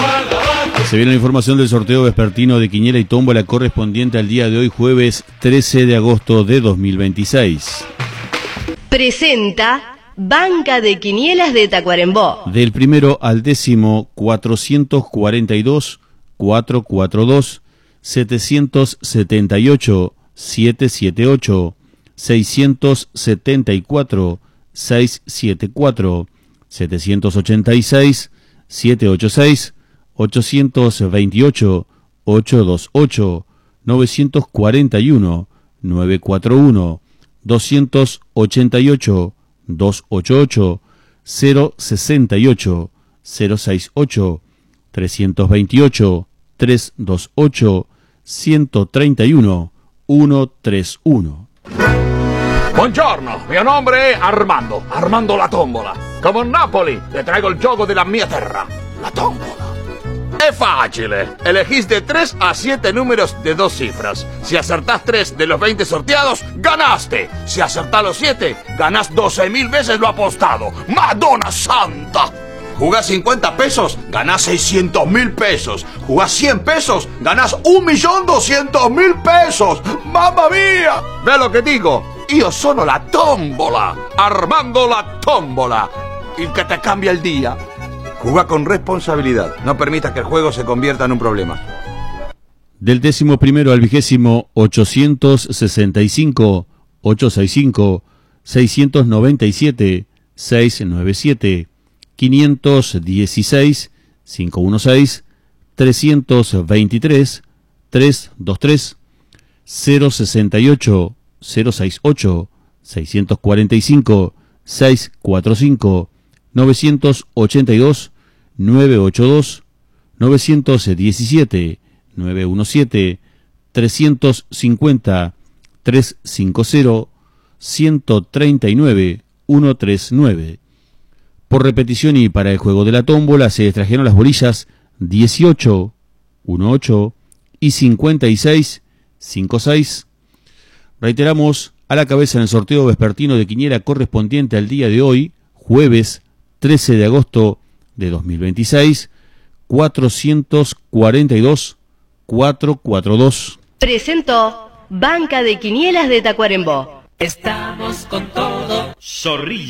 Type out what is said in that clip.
Se viene la información del sorteo vespertino de quiniela y tómbola correspondiente al día de hoy, jueves 13 de agosto de 2026. Presenta Banca de Quinielas de Tacuarembó. Del primero al décimo, 442, 442, 778, 778, 674, 674, 786, 786, 828, 828, 941, 941, 288, 288, 068, 068, 328, 328, 131, 131. Buongiorno, mio nome è Armando, Armando la Tombola. Come Napoli, le traigo il gioco della mia terra, la tombola. Es fácil, elegís de 3 a 7 números de 2 cifras. Si acertás 3 de los 20 sorteados, ganaste. Si acertás los 7, ganás 12.000 veces lo apostado. ¡Madonna Santa! Jugás 50 pesos, ganás 600.000 pesos. Jugás 100 pesos, ganás 1.200.000 pesos. ¡Mamma mía! ¿Ves lo que digo? Io sono la tombola, Armando la Tombola, el que te cambia el día. Juega con responsabilidad, no permitas que el juego se convierta en un problema. Del 11º al 20º, 865, 865, 697, 697, 516, 516, 323, 323, 068, 068, 645, 645, 982, 982, 917, 917, 350, 350, 139, 139. Por repetición y para el juego de la tómbola se extrajeron las bolillas 18, 18 y 56, 56. Reiteramos, a la cabeza en el sorteo vespertino de quiniela correspondiente al día de hoy, jueves 13 de agosto de 2026, 442, 442. Presentó Banca de Quinielas de Tacuarembó. Estamos con todo. Zorrilla.